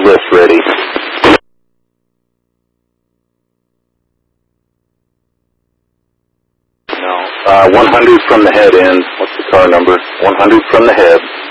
lift ready. No. 100 from the head end. What's the car number? 100 from the head.